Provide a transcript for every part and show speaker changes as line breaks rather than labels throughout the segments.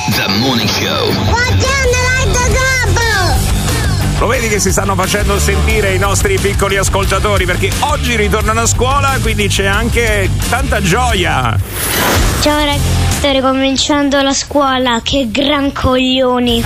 The Morning Show.
Lo vedi che si stanno facendo sentire i nostri piccoli ascoltatori, perché oggi ritornano a scuola, quindi c'è anche tanta gioia.
Ciao ragazzi, sto ricominciando la scuola, che gran coglioni.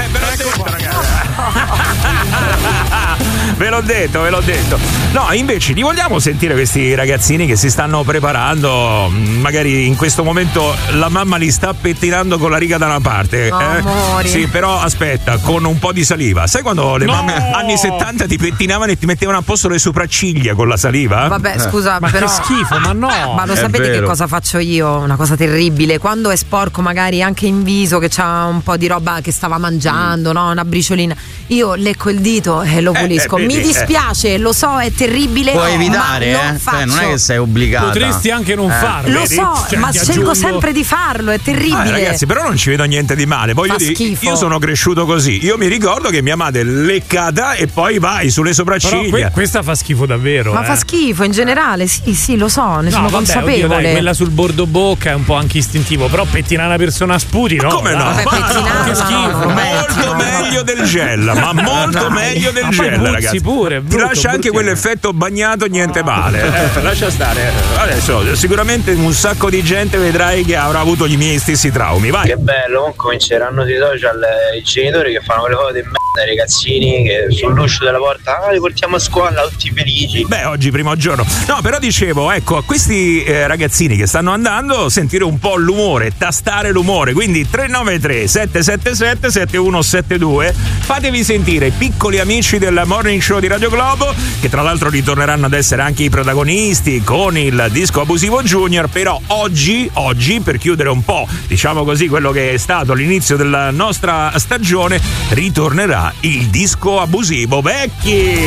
Ve l'ho detto. No, invece li vogliamo sentire questi ragazzini che si stanno preparando. Magari in questo momento la mamma li sta pettinando con la riga da una parte.
Amore.
Sì, però aspetta, con un po' di saliva. Sai quando le mamme anni 70 ti pettinavano e ti mettevano a posto le sopracciglia con la saliva?
Vabbè, scusa,
ma
però
che schifo, ma no.
Ma lo sapete che cosa faccio io? Una cosa terribile. Quando è sporco magari anche in viso, che c'ha un po' di roba che stava mangiando, no? Una briciolina, io lecco il dito e lo pulisco. Mi dispiace, lo so, è terribile.
Puoi evitare,
ma
non è che sei obbligata.
Potresti anche non farlo.
Lo so,
cioè,
ma scelgo sempre di farlo, è terribile.
Ragazzi, però non ci vedo niente di male. Voglio dire, io sono cresciuto così. Io mi ricordo che mia madre leccata e poi vai sulle sopracciglia.
Però questa fa schifo davvero.
Ma fa schifo in generale, sì, lo so, ne sono consapevole.
Oddio, dai, quella sul bordo bocca è un po' anche istintivo, però pettinare una persona a sputi, no?
Come no?
Che schifo.
Molto meglio del gel, ma molto meglio del gel, ragazzi.
Pure,
ti lascia anche quell'effetto bagnato, niente male. Lascia stare. Adesso sicuramente un sacco di gente vedrai che avrà avuto i miei stessi traumi. Vai.
Che bello, cominceranno sui social i genitori che fanno quelle foto di merda ai ragazzini che sull'uscio della porta li portiamo a scuola tutti felici.
Beh, oggi primo giorno. No, però dicevo, ecco, a questi ragazzini che stanno andando, sentire un po' l'umore, tastare l'umore. Quindi 393 777 7172. Fatevi sentire i piccoli amici del Morning Show di Radio Globo, che tra l'altro ritorneranno ad essere anche i protagonisti con il disco abusivo Junior. Però oggi, per chiudere un po', diciamo così, quello che è stato l'inizio della nostra stagione, ritornerà il disco abusivo Vecchi.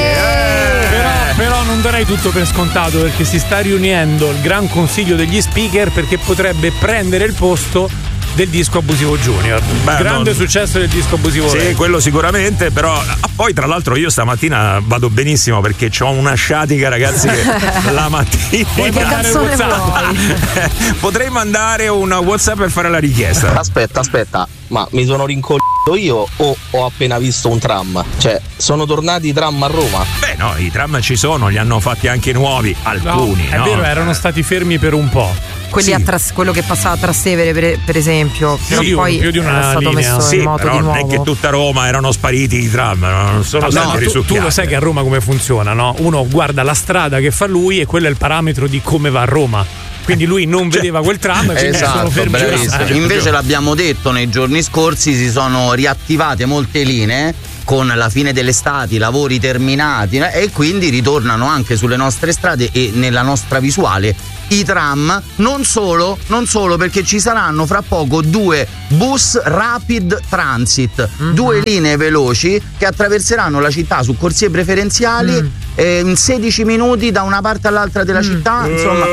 Però non darei tutto per scontato, perché si sta riunendo il gran consiglio degli speaker, perché potrebbe prendere il posto del disco abusivo Junior. Grande successo del disco abusivo.
Sì, quello sicuramente, però poi tra l'altro io stamattina vado benissimo perché ho una sciatica, ragazzi, che la mattina
che canzone vuoi?
Potrei mandare un WhatsApp per fare la richiesta.
Aspetta, ma mi sono rincoglionito io o ho appena visto un tram? Cioè, sono tornati i tram a Roma?
Beh no, i tram ci sono, li hanno fatti anche nuovi, alcuni.
No, è vero, erano stati fermi per un po'.
Quelli quello che passava a Trastevere per esempio, però poi
più di una
era stato
linea.
messo in moto
però
di nuovo.
non è che tutta Roma erano spariti i tram, non sono stati risucchiati.
Tu lo sai che a Roma come funziona, no? Uno guarda la strada che fa lui e quello è il parametro di come va a Roma. Quindi lui non vedeva quel tram e quindi sono fermi.
Invece l'abbiamo detto nei giorni scorsi, si sono riattivate molte linee con la fine dell'estate, i lavori terminati, e quindi ritornano anche sulle nostre strade e nella nostra visuale i tram, non solo perché ci saranno fra poco 2 bus rapid transit, 2 linee veloci che attraverseranno la città su corsie preferenziali in 16 minuti da una parte all'altra della città, insomma,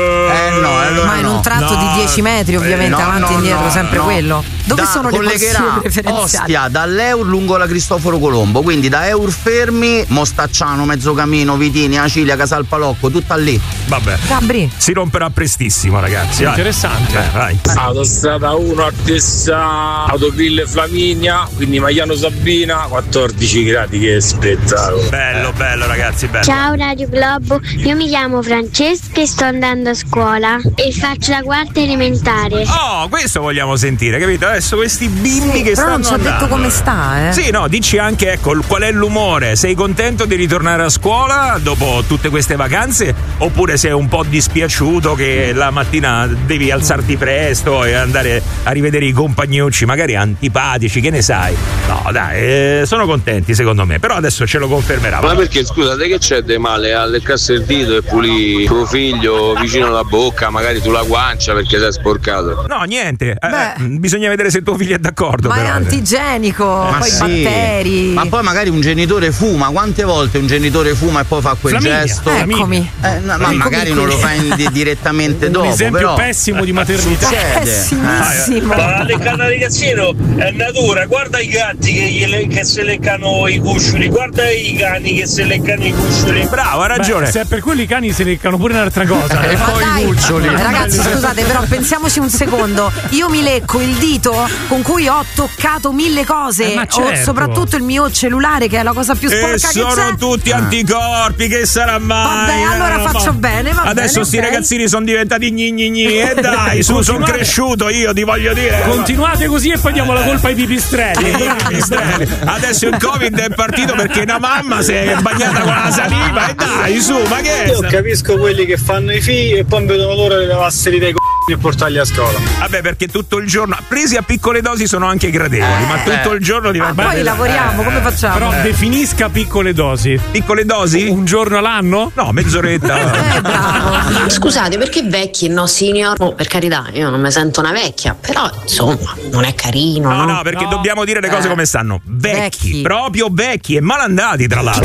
ma in un tratto di 10 metri ovviamente, avanti e indietro, sempre quello. Dove sono le corsie preferenziali?
Ostia dall'Eur lungo la Cristoforo Colombo, quindi da Eur Fermi, Mostacciano, Mezzocamino, Vitini, Acilia, Casalpalocco, tutta lì.
Vabbè,
Gabri
si romperà prestissimo, ragazzi.
Interessante.
Vai.
Autostrada 1 attesa Autogrill Flaminia, quindi Magliano Sabina, 14 gradi, che spettacolo.
Bello ragazzi, bello.
Ciao Radio Globo, io mi chiamo Francesca e sto andando a scuola e faccio la quarta elementare.
Oh, questo vogliamo sentire, capito? Adesso questi bimbi che stanno
non ci ha detto come sta,
Sì, no, dici anche, ecco, qual è l'umore. Sei contento di ritornare a scuola dopo tutte queste vacanze? Oppure sei un po' dispiaciuto che la mattina devi alzarti presto e andare a rivedere i compagnucci, magari antipatici, che ne sai? No, dai, sono contenti secondo me, però adesso ce lo confermerà.
Ma perché, scusate, che c'è di male a leccarsi il dito e pulire tuo figlio vicino alla bocca, magari sulla guancia perché sei sporcato?
No, niente, bisogna vedere se tuo figlio è d'accordo.
Ma
però.
È antigenico, poi
sì.
batteri.
Ma poi magari un genitore fuma, quante volte un genitore fuma e poi fa quel gesto?
Eccomi.
Ma magari non lo fa direttamente dopo.
Un esempio
però
pessimo di maternità.
Pessimissimo.
Ma leccare ragazzino è natura, guarda i gatti che se leccano i cuscioli, guarda i cani che se leccano i cuscioli
cuccioli.
Bravo, ha ragione.
Beh, se è per quelli i cani si leccano pure un'altra cosa.
E poi i cuccioli.
Ragazzi, scusate, però pensiamoci un secondo. Io mi lecco il dito con cui ho toccato 1000 cose,
ma certo.
o soprattutto il mio cellulare, che è la cosa più sporca
E
che
sono
c'è.
tutti anticorpi, che sarà mai?
Vabbè, allora faccio bene, va
Adesso
bene,
sti
ok.
ragazzini sono diventati gni. E dai, su, sono cresciuto io, ti voglio dire.
Continuate così e poi diamo la colpa ai pipistrelli.
Adesso il Covid è partito perché una mamma si è bagnata con la saliva. E dai, su, ma che è?
Io capisco quelli che fanno i figli e poi non vedono l'ora di lavarseli dai e portarli a scuola.
Vabbè, perché tutto il giorno presi a piccole dosi sono anche gradevoli, ma tutto il giorno diventa.
Poi lavoriamo, come facciamo?
Però definisca piccole dosi.
Piccole dosi?
Un giorno all'anno?
No, mezz'oretta.
Bravo.
Scusate, perché vecchi e no senior? Oh, per carità, io non mi sento una vecchia, però insomma, non è carino.
No, perché dobbiamo dire le cose come stanno. Vecchi,
Vecchi.
proprio vecchi e malandati, tra l'altro.